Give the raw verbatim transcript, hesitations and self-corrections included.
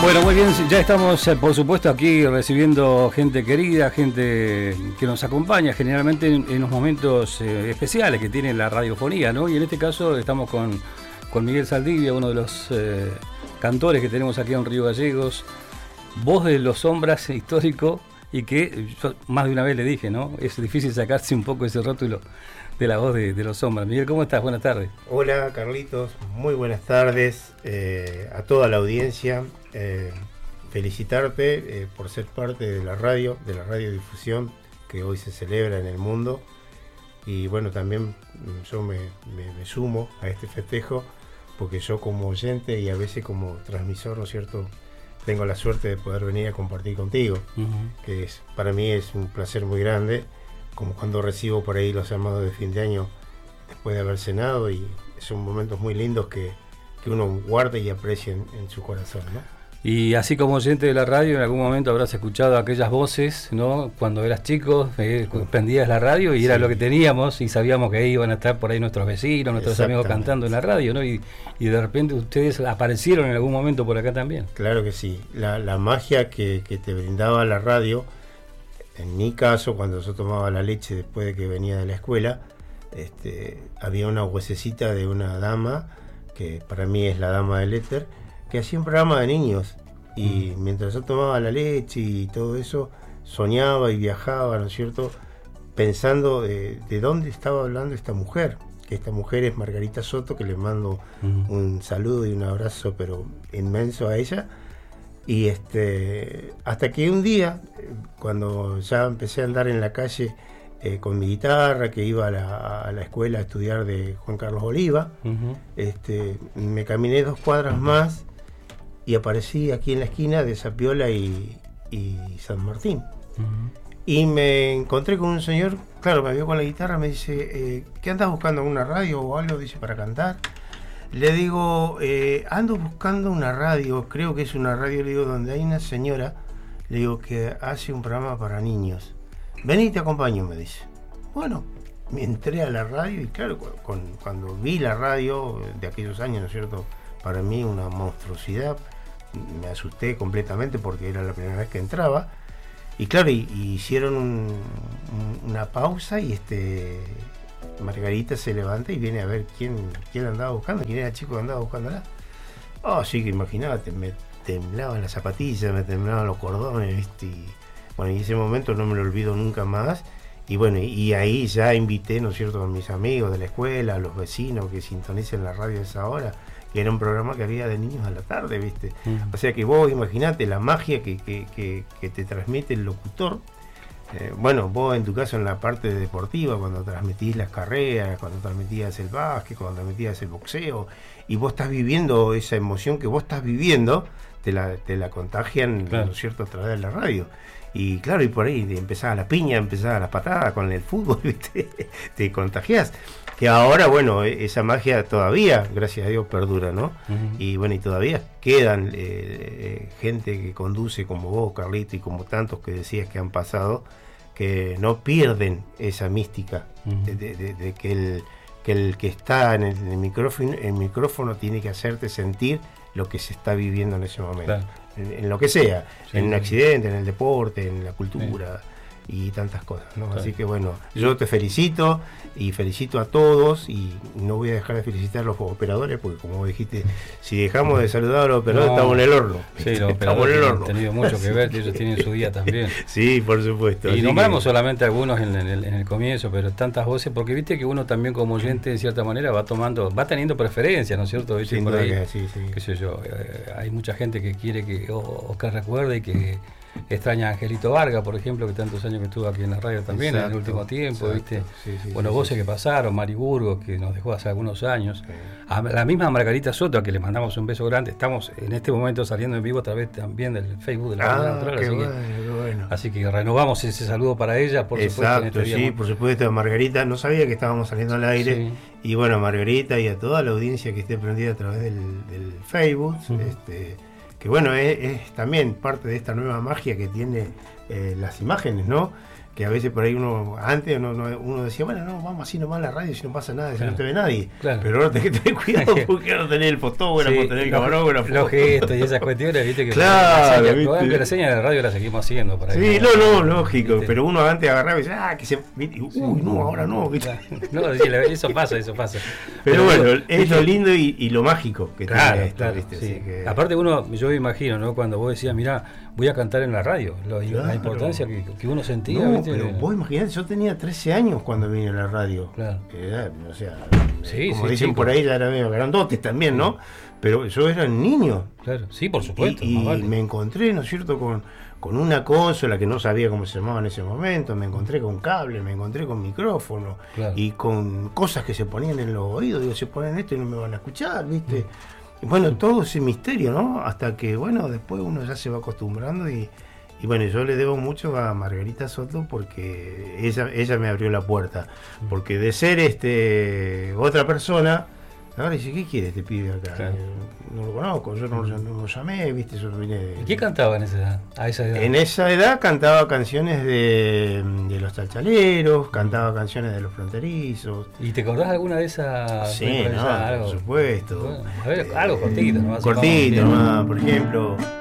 Bueno, muy bien, ya estamos eh, por supuesto aquí recibiendo gente querida, gente que nos acompaña generalmente en, en los momentos eh, especiales que tiene la radiofonía, ¿no? Y en este caso estamos con, con Miguel Saldivia, uno de los eh, cantores que tenemos aquí en Río Gallegos, voz de los sombras histórico, y que yo más de una vez le dije, ¿no? Es difícil sacarse un poco ese rótulo de la voz de, de los sombras. Miguel, ¿cómo estás? Buenas tardes. Hola, Carlitos, muy buenas tardes eh, a toda la audiencia. Eh, felicitarte eh, por ser parte de la radio, de la radiodifusión que hoy se celebra en el mundo. Y bueno, también yo me, me, me sumo a este festejo, porque yo como oyente y a veces como transmisor, ¿no es cierto?, tengo la suerte de poder venir a compartir contigo, uh-huh. que es, para mí es un placer muy grande, como cuando recibo por ahí los llamados de fin de año después de haber cenado, y son momentos muy lindos que, que uno guarda y aprecia en, en su corazón, ¿no? Y así como oyente de la radio, en algún momento habrás escuchado aquellas voces, ¿no? Cuando eras chico, eh, prendías la radio y sí. Era lo que teníamos, y sabíamos que ahí iban a estar por ahí nuestros vecinos, nuestros amigos cantando en la radio, ¿no? Y, y de repente ustedes aparecieron en algún momento por acá también. Claro que sí. La, la magia que, que te brindaba la radio, en mi caso, cuando yo tomaba la leche después de que venía de la escuela, este, había una huesecita de una dama, que para mí es la dama del éter, que hacía un programa de niños, y mm. mientras yo tomaba la leche y todo eso, soñaba y viajaba, ¿no es cierto?, pensando de, de dónde estaba hablando esta mujer, que esta mujer es Margarita Soto, que le mando mm. un saludo y un abrazo pero inmenso a ella. Y este hasta que un día, cuando ya empecé a andar en la calle eh, con mi guitarra, que iba a la, a la escuela a estudiar de Juan Carlos Oliva, uh-huh. este, me caminé dos cuadras uh-huh. más y aparecí aquí en la esquina de Zapiola y, y San Martín. Uh-huh. Y me encontré con un señor, claro, me vio con la guitarra, me dice, eh, ¿qué andas buscando? ¿Una radio o algo? Dice, para cantar. Le digo, eh, ando buscando una radio, creo que es una radio, le digo, donde hay una señora, le digo, que hace un programa para niños. Vení, te acompaño, me dice. Bueno, me entré a la radio y claro, con, cuando vi la radio de aquellos años, ¿no es cierto?, para mí una monstruosidad, me asusté completamente porque era la primera vez que entraba, y claro, y, y hicieron un, un, una pausa y este Margarita se levanta y viene a ver quién, quién andaba buscando, quién era el chico que andaba buscándola. Oh, sí, que imagínate, me temblaban las zapatillas, me temblaban los cordones, ¿viste? Y bueno, y ese momento no me lo olvido nunca más. Y bueno, y ahí ya invité, ¿no es cierto?, a mis amigos de la escuela, a los vecinos que sintonicen la radio a esa hora, que era un programa que había de niños a la tarde, ¿viste? Mm. O sea que vos imaginate la magia que, que, que, que te transmite el locutor. Eh, bueno, vos en tu caso en la parte deportiva, cuando transmitís las carreras, cuando transmitías el básquet, cuando transmitías el boxeo, y vos estás viviendo esa emoción que vos estás viviendo, te la, te la contagian, claro, ¿no es cierto?, a través de la radio. Y claro, y por ahí empezaba la piña, empezaba las patadas con el fútbol, ¿viste? Te contagiás. Que ahora, bueno, esa magia todavía, gracias a Dios, perdura, ¿no? Uh-huh. Y bueno, y todavía quedan eh, eh, gente que conduce como vos, Carlito, y como tantos que decías que han pasado, que no pierden esa mística, uh-huh, de, de, de, de que, el, que el que está en el, en el micrófono, el micrófono tiene que hacerte sentir lo que se está viviendo en ese momento. Claro. En, en lo que sea, sí, en un accidente, en el deporte, en la cultura, sí, y tantas cosas, ¿no? Claro. Así que bueno, yo te felicito y felicito a todos, y no voy a dejar de felicitar a los operadores, porque como dijiste, si dejamos de saludar a los operadores, no, estamos en el horno. Sí, los operadores han tenido mucho que ver, ellos tienen su día también. Sí, por supuesto. Y nombramos que... solamente algunos en el, en el comienzo, pero tantas voces, porque viste que uno también como oyente de cierta manera va tomando, va teniendo preferencias, ¿no es cierto? ¿Viste? Por ahí, que, sí, sí. Qué sé yo, eh, hay mucha gente que quiere que, o, o que recuerde y que extraña a Angelito Vargas, por ejemplo, que tantos años que estuvo aquí en la radio también, exacto, en el último tiempo, exacto, ¿viste? Sí, sí, bueno, sí, voces sí, que pasaron, Mari Burgos, que nos dejó hace algunos años, sí, a la misma Margarita Soto, a que le mandamos un beso grande. Estamos en este momento saliendo en vivo a través también del Facebook de la Radio ah, Natural, qué así, bueno, que, qué bueno. así que renovamos ese saludo para ella, por exacto, supuesto. En este sí, día, por supuesto, Margarita, no sabía que estábamos saliendo al aire, sí, y bueno, Margarita y a toda la audiencia que esté prendida a través del, del Facebook, uh-huh, este, que bueno, es, es también parte de esta nueva magia que tiene eh, las imágenes, ¿no? que a veces por ahí uno, antes uno, uno decía, bueno, no, vamos así nomás a la radio si no pasa nada, si claro. no te ve nadie. Claro. Pero ahora tenés que tener cuidado porque ahora tenés el fotógrafo, sí, tenés el camarógrafo. Los gestos y esas cuestiones, viste que claro, la seña, ¿viste? La seña de la radio la seguimos haciendo. Por ahí, sí, no, no, lógico, ¿viste? Pero uno antes agarraba y decía, ah, que se. Uy, sí, no, ahora no, ¿viste? No, sí, eso pasa, eso pasa. Pero, pero bueno, es lo lindo y, y lo mágico que claro, tiene esto, claro, ¿viste? Sí. Así que... Aparte, uno, yo me imagino, ¿no? Cuando vos decías, mirá, voy a cantar en la radio, lo, claro. la importancia que, que uno sentía. No, ¿viste? pero vos imaginate, yo tenía trece años cuando vine a la radio. Claro. Era, o sea, sí, como sí, dicen chico. por ahí, ya era medio grandotes también, ¿no? Pero yo era niño. Claro, sí, por supuesto. Y, y vale. me encontré, ¿no es cierto?, con, con una consola que no sabía cómo se llamaba en ese momento, me encontré con cable, me encontré con micrófono, claro. y con cosas que se ponían en los oídos, digo, se ponen esto y no me van a escuchar, ¿viste? Mm. Y bueno, todo ese misterio, ¿no? Hasta que, bueno, después uno ya se va acostumbrando y, y bueno, yo le debo mucho a Margarita Soto porque ella, ella me abrió la puerta, porque de ser este otra persona, ahora dice, ¿qué quiere este pibe acá? Claro. No lo conozco, yo no, yo no lo llamé, ¿viste? Yo vine de... ¿Y qué cantaba en esa edad? A esa edad? En esa edad cantaba canciones de, de los Chalchaleros, cantaba canciones de los Fronterizos. ¿Y te acordás alguna de esas? Sí, no, algo? Por supuesto. Bueno, a ver, algo cortito, ¿no? Cortito, nomás, por ejemplo...